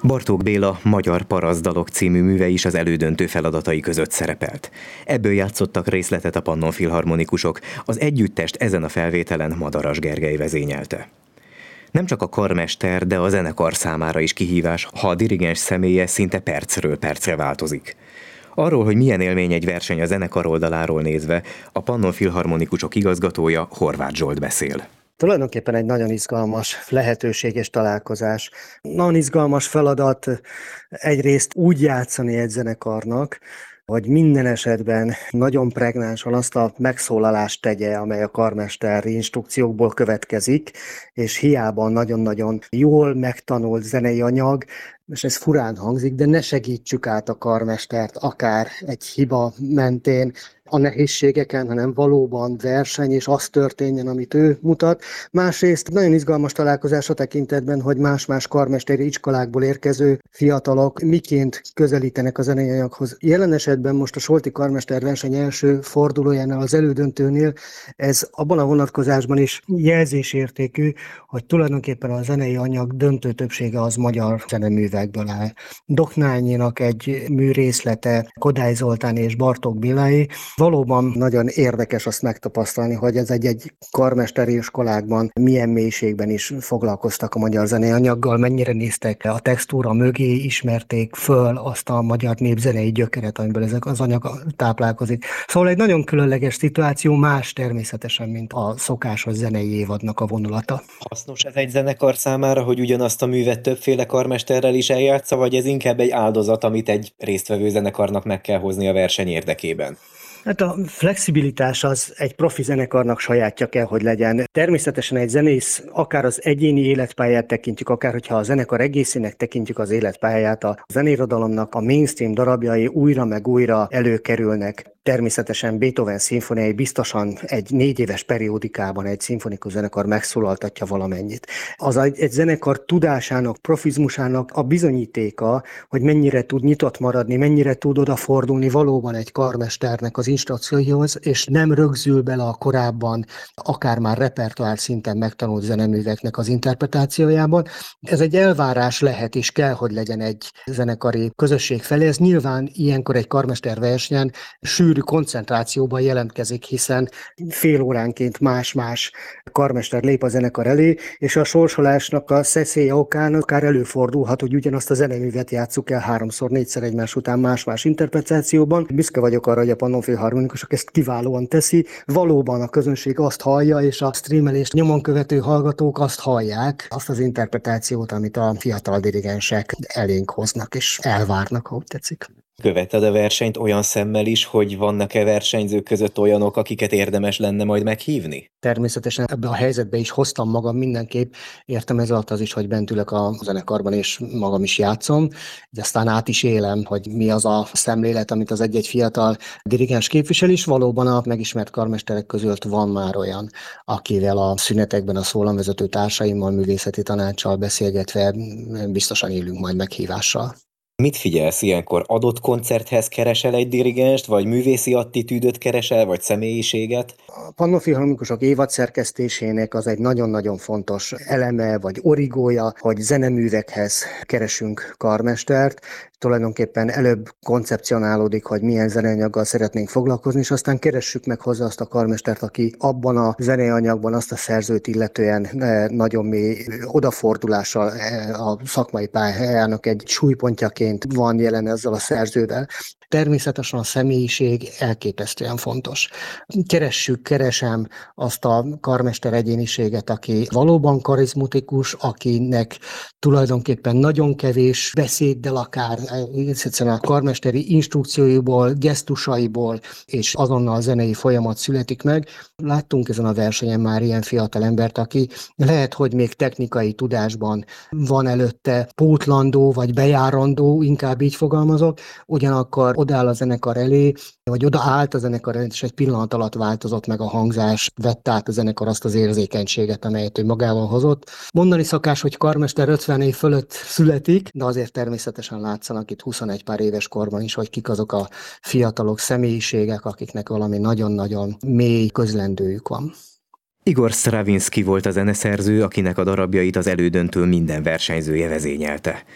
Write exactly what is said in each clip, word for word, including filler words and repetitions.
Bartók Béla Magyar parasztdalok című műve is az elődöntő feladatai között szerepelt. Ebből játszottak részletet a Pannon Filharmonikusok, az együttest ezen a felvételen Madaras Gergely vezényelte. Nem csak a karmester, de a zenekar számára is kihívás, ha a dirigens személye szinte percről percre változik. Arról, hogy milyen élmény egy verseny a zenekar oldaláról nézve, a Pannon Filharmonikusok igazgatója, Horváth Zsolt beszél. Tulajdonképpen egy nagyon izgalmas lehetőség és találkozás. Nagyon izgalmas feladat egyrészt úgy játszani egy zenekarnak, hogy minden esetben nagyon pregnánsan azt a megszólalást tegye, amely a karmester instrukciókból következik, és hiába nagyon-nagyon jól megtanult zenei anyag, és ez furán hangzik, de ne segítsük át a karmestert akár egy hiba mentén, a nehézségeken, hanem valóban verseny, és az történjen, amit ő mutat. Másrészt nagyon izgalmas találkozás a tekintetben, hogy más-más karmesteri iskolákból érkező fiatalok miként közelítenek a zenei anyaghoz. Jelen esetben most a Solti karmester verseny első fordulójánál, az elődöntőnél ez abban a vonatkozásban is jelzésértékű, hogy tulajdonképpen a zenei anyag döntő többsége az magyar zeneművekből áll. Doknányinak egy műrészlete, Kodály Zoltán és Bartók Béláé. Valóban nagyon érdekes azt megtapasztalni, hogy ez egy-egy karmesteri iskolákban milyen mélységben is foglalkoztak a magyar zenei anyaggal, mennyire néztek a textúra mögé, ismerték föl azt a magyar népzenei gyökeret, amiből ezek az anyag táplálkozik. Szóval egy nagyon különleges szituáció, más természetesen, mint a szokásos zenei évadnak a vonulata. Hasznos ez egy zenekar számára, hogy ugyanazt a művet többféle karmesterrel is eljátsza, vagy ez inkább egy áldozat, amit egy résztvevő zenekarnak meg kell hozni a verseny érdekében? Hát a flexibilitás az egy profi zenekarnak sajátja kell, hogy legyen. Természetesen egy zenész, akár az egyéni életpályát tekintjük, akár hogyha a zenekar egészének tekintjük az életpályát, a zeneirodalomnak a mainstream darabjai újra meg újra előkerülnek. Természetesen Beethoven szimfoniái biztosan egy négy éves periódikában egy szimfonikus zenekar megszólaltatja valamennyit. Az egy, egy zenekar tudásának, profizmusának a bizonyítéka, hogy mennyire tud nyitott maradni, mennyire tud odafordulni valóban egy karmesternek az instrukcióihoz, és nem rögzül bele a korábban, akár már repertoár szinten megtanult zeneműveknek az interpretációjában. Ez egy elvárás lehet és kell, hogy legyen egy zenekari közösség felé. Ez nyilván ilyenkor egy karmester versenyen sűrű koncentrációban jelentkezik, hiszen fél óránként más-más karmester lép a zenekar elé, és a sorsolásnak a szeszélye okán akár előfordulhat, hogy ugyanazt a zeneművet játsszuk el háromszor, négyszer egymás után más-más interpretációban. Büszke vagyok arra, hogy a Pannon Filharmonikusok ezt kiválóan teszi. Valóban a közönség azt hallja, és a streamelést nyomon követő hallgatók azt hallják, azt az interpretációt, amit a fiatal dirigensek elénk hoznak, és elvárnak, ha úgy tetszik. Követed a versenyt olyan szemmel is, hogy vannak-e versenyzők között olyanok, akiket érdemes lenne majd meghívni? Természetesen ebbe a helyzetbe is hoztam magam mindenképp, értem ez alatt az is, hogy bent ülök a zenekarban és magam is játszom, de aztán át is élem, hogy mi az a szemlélet, amit az egy-egy fiatal dirigens képvisel is. Valóban a megismert karmesterek között van már olyan, akivel a szünetekben a szólamvezető társaimmal, művészeti tanácssal beszélgetve biztosan élünk majd meghívással. Mit figyelsz ilyenkor? Adott koncerthez keresel egy dirigenst, vagy művészi attitűdöt keresel, vagy személyiséget? A Pannon Filharmonikusok évadszerkesztésének az egy nagyon-nagyon fontos eleme, vagy origója, hogy zeneművekhez keresünk karmestert. Tulajdonképpen előbb koncepcionálódik, hogy milyen zeneanyaggal szeretnénk foglalkozni, és aztán keressük meg hozzá azt a karmestert, aki abban a zeneanyagban azt a szerzőt illetően nagyon mély odafordulással a szakmai pályájának egy súlypontjaként van jelen ezzel a szerzővel. Természetesen a személyiség elképesztően fontos. Keressük, keresem azt a karmester egyéniséget, aki valóban karizmatikus, akinek tulajdonképpen nagyon kevés beszéddel akár egyszerűen a karmesteri instrukcióiból, gesztusaiból és azonnal a zenei folyamat születik meg. Láttunk ezen a versenyen már ilyen fiatal embert, aki lehet, hogy még technikai tudásban van előtte pótlandó vagy bejárandó, inkább így fogalmazok, ugyanakkor odaáll a zenekar elé, vagy odaállt a zenekar elé, és egy pillanat alatt változott meg a hangzás, vett át a zenekar azt az érzékenységet, amelyet ő magával hozott. Mondani szokás, hogy karmester ötven év fölött születik, de azért természetesen látszanak itt huszonegy pár éves korban is, hogy kik azok a fiatalok, személyiségek, akiknek valami nagyon-nagyon mély közlendőjük van. Igor Stravinsky volt a zeneszerző, akinek a darabjait az elődöntő minden versenyzője vezényelte.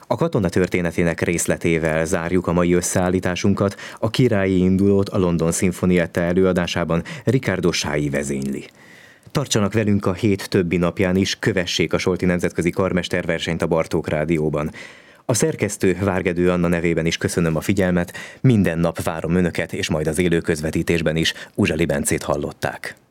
A katona történetének részletével zárjuk a mai összeállításunkat, a királyi indulót a London Sinfonietta előadásában Riccardo Sái vezényli. Tartsanak velünk a hét többi napján is, kövessék a Solti Nemzetközi Karmesterversenyt a Bartók Rádióban. A szerkesztő Várgedő Anna nevében is köszönöm a figyelmet, minden nap várom önöket, és majd az élő közvetítésben is. Uzseli Bencét hallották.